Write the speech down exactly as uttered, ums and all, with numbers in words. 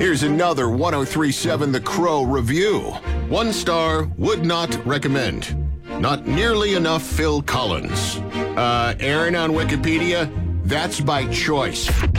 Here's another one oh three point seven The Crow review. One star, would not recommend. Not nearly enough Phil Collins. Uh, Aaron on Wikipedia, that's by choice.